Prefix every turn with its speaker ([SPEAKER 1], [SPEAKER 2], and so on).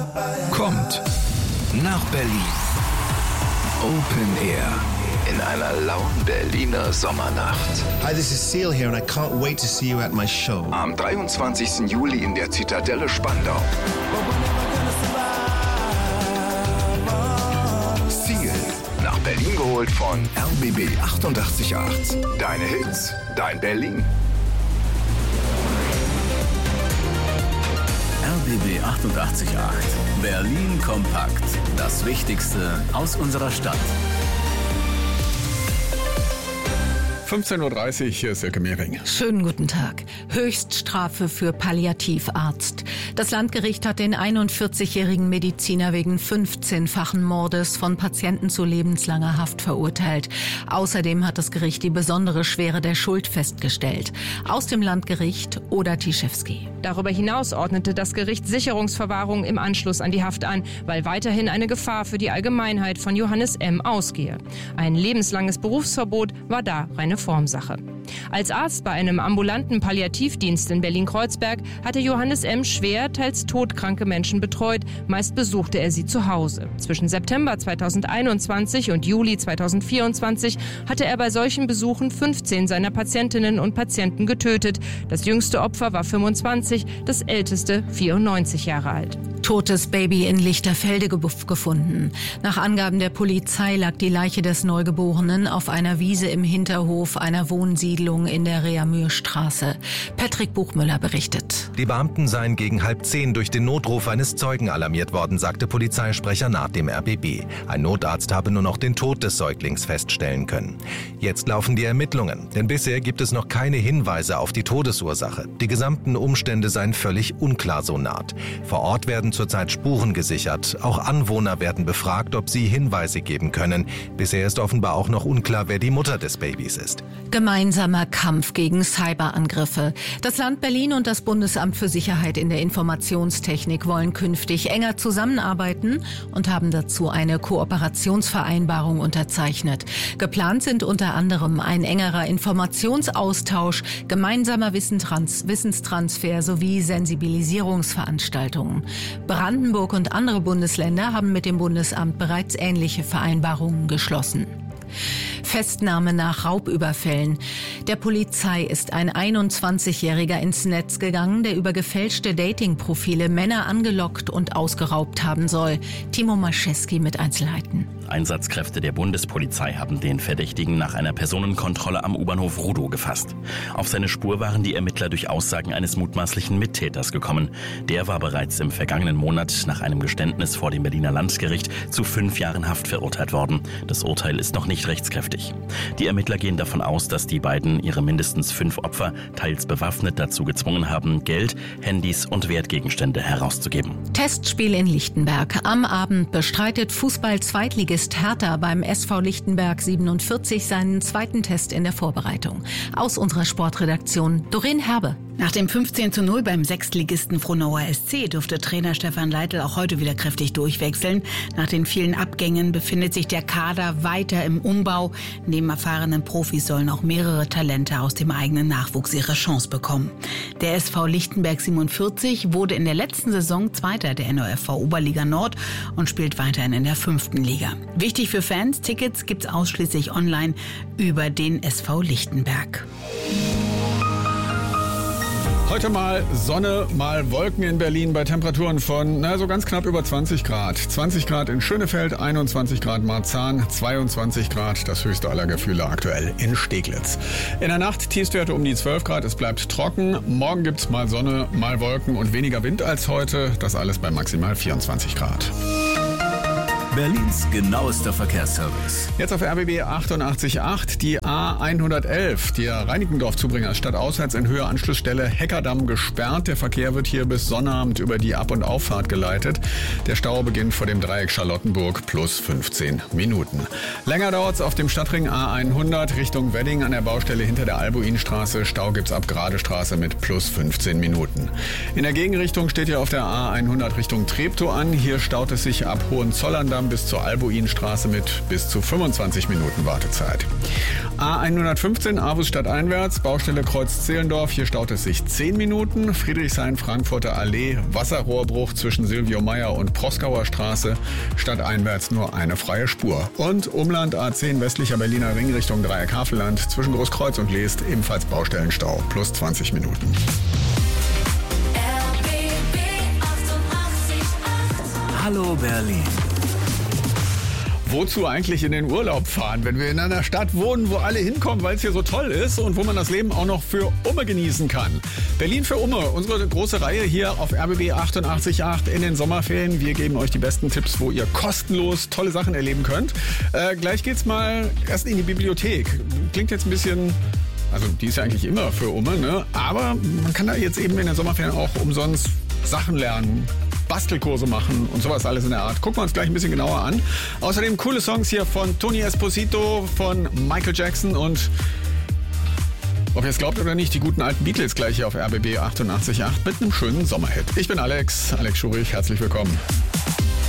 [SPEAKER 1] kommt nach Berlin. Open Air in einer lauen Berliner Sommernacht.
[SPEAKER 2] Hi, this is Seal here and I can't wait to see you at my show.
[SPEAKER 1] Am 23. Juli in der Zitadelle Spandau. Seal, nach Berlin geholt von RBB 88.8. Deine Hits, dein Berlin.
[SPEAKER 3] RBB 88.8. Berlin kompakt. Das Wichtigste aus unserer Stadt.
[SPEAKER 4] 15.30 Uhr, hier ist Silke Mehring.
[SPEAKER 5] Schönen guten Tag. Höchststrafe für Palliativarzt. Das Landgericht hat den 41-jährigen Mediziner wegen 15-fachen Mordes von Patienten zu lebenslanger Haft verurteilt. Außerdem hat das Gericht die besondere Schwere der Schuld festgestellt. Aus dem Landgericht Oda Tischewski.
[SPEAKER 6] Darüber hinaus ordnete das Gericht Sicherungsverwahrung im Anschluss an die Haft an, weil weiterhin eine Gefahr für die Allgemeinheit von Johannes M. ausgehe. Ein lebenslanges Berufsverbot war da reine Formsache. Als Arzt bei einem ambulanten Palliativdienst in Berlin-Kreuzberg hatte Johannes M. schwer, teils todkranke Menschen betreut. Meist besuchte er sie zu Hause. Zwischen September 2021 und Juli 2024 hatte er bei solchen Besuchen 15 seiner Patientinnen und Patienten getötet. Das jüngste Opfer war 25, das älteste 94 Jahre alt.
[SPEAKER 5] Totes Baby in Lichterfelde gefunden. Nach Angaben der Polizei lag die Leiche des Neugeborenen auf einer Wiese im Hinterhof einer Wohnsiedlung in der Reamürstraße. Patrick Buchmüller berichtet.
[SPEAKER 7] Die Beamten seien gegen 9:30 durch den Notruf eines Zeugen alarmiert worden, sagte Polizeisprecher nach dem RBB. Ein Notarzt habe nur noch den Tod des Säuglings feststellen können. Jetzt laufen die Ermittlungen, denn bisher gibt es noch keine Hinweise auf die Todesursache. Die gesamten Umstände seien völlig unklar, so naht. Vor Ort werden zurzeit Spuren gesichert. Auch Anwohner werden befragt, ob sie Hinweise geben können. Bisher ist offenbar auch noch unklar, wer die Mutter des Babys ist.
[SPEAKER 5] Gemeinsamer Kampf gegen Cyberangriffe. Das Land Berlin und das Bundesamt für Sicherheit in der Informationstechnik wollen künftig enger zusammenarbeiten und haben dazu eine Kooperationsvereinbarung unterzeichnet. Geplant sind unter anderem ein engerer Informationsaustausch, gemeinsamer Wissenstransfer sowie Sensibilisierungsveranstaltungen. Brandenburg und andere Bundesländer haben mit dem Bundesamt bereits ähnliche Vereinbarungen geschlossen. Festnahme nach Raubüberfällen. Der Polizei ist ein 21-Jähriger ins Netz gegangen, der über gefälschte Dating-Profile Männer angelockt und ausgeraubt haben soll. Timo Mascheski mit Einzelheiten.
[SPEAKER 8] Einsatzkräfte der Bundespolizei haben den Verdächtigen nach einer Personenkontrolle am U-Bahnhof Rudow gefasst. Auf seine Spur waren die Ermittler durch Aussagen eines mutmaßlichen Mittäters gekommen. Der war bereits im vergangenen Monat nach einem Geständnis vor dem Berliner Landgericht zu 5 Jahren Haft verurteilt worden. Das Urteil ist noch nicht rechtskräftig. Die Ermittler gehen davon aus, dass die beiden ihre mindestens 5 Opfer, teils bewaffnet, dazu gezwungen haben, Geld, Handys und Wertgegenstände herauszugeben.
[SPEAKER 5] Testspiel in Lichtenberg. Am Abend bestreitet Fußball-Zweitligist Hertha beim SV Lichtenberg 47 seinen zweiten Test in der Vorbereitung. Aus unserer Sportredaktion Doreen Herbe.
[SPEAKER 9] Nach dem 15:0 beim Sechstligisten Frohnauer SC durfte Trainer Stefan Leitl auch heute wieder kräftig durchwechseln. Nach den vielen Abgängen befindet sich der Kader weiter im Umbau. Neben erfahrenen Profis sollen auch mehrere Talente aus dem eigenen Nachwuchs ihre Chance bekommen. Der SV Lichtenberg 47 wurde in der letzten Saison Zweiter der NOFV Oberliga Nord und spielt weiterhin in der 5. Liga. Wichtig für Fans, Tickets gibt's ausschließlich online über den SV Lichtenberg.
[SPEAKER 4] Heute mal Sonne, mal Wolken in Berlin bei Temperaturen von so ganz knapp über 20 Grad. 20 Grad in Schönefeld, 21 Grad Marzahn, 22 Grad, das höchste aller Gefühle aktuell in Steglitz. In der Nacht Tiefstwerte um die 12 Grad, es bleibt trocken. Morgen gibt's mal Sonne, mal Wolken und weniger Wind als heute. Das alles bei maximal 24 Grad.
[SPEAKER 3] Berlins genauester Verkehrsservice.
[SPEAKER 4] Jetzt auf RBB 88.8 die A111. Der Reinickendorf-Zubringer ist stadtauswärts in Höhe Anschlussstelle Heckerdamm gesperrt. Der Verkehr wird hier bis Sonnabend über die Ab- und Auffahrt geleitet. Der Stau beginnt vor dem Dreieck Charlottenburg plus 15 Minuten. Länger dauert's auf dem Stadtring A100 Richtung Wedding an der Baustelle hinter der Albuinstraße. Stau gibt's ab Gradestraße mit plus 15 Minuten. In der Gegenrichtung steht hier auf der A100 Richtung Treptow an. Hier staut es sich ab Hohenzollern Heckerdamm bis zur Albuinstraße mit bis zu 25 Minuten Wartezeit. A115 Aarhus stadteinwärts, Baustelle Kreuz Zehlendorf, hier staut es sich 10 Minuten. Friedrichshain-Frankfurter Allee, Wasserrohrbruch zwischen Silvio Meyer und Proskauer Straße, stadteinwärts nur eine freie Spur. Und Umland A10 westlicher Berliner Ring Richtung Dreieck Havelland, zwischen Großkreuz und Leest ebenfalls Baustellenstau, plus 20 Minuten.
[SPEAKER 3] Hallo Berlin.
[SPEAKER 4] Wozu eigentlich in den Urlaub fahren, wenn wir in einer Stadt wohnen, wo alle hinkommen, weil es hier so toll ist und wo man das Leben auch noch für Umme genießen kann? Berlin für Umme, unsere große Reihe hier auf RBB 88.8 in den Sommerferien. Wir geben euch die besten Tipps, wo ihr kostenlos tolle Sachen erleben könnt. Gleich geht's mal erst in die Bibliothek. Klingt jetzt ein bisschen... Also die ist ja eigentlich immer für Umme, ne? Aber man kann da jetzt eben in den Sommerferien auch umsonst Sachen lernen, Bastelkurse machen und sowas alles in der Art. Gucken wir uns gleich ein bisschen genauer an. Außerdem coole Songs hier von Tony Esposito, von Michael Jackson und, ob ihr es glaubt oder nicht, die guten alten Beatles gleich hier auf RBB 88.8 mit einem schönen Sommerhit. Ich bin Alex Schurich, herzlich willkommen.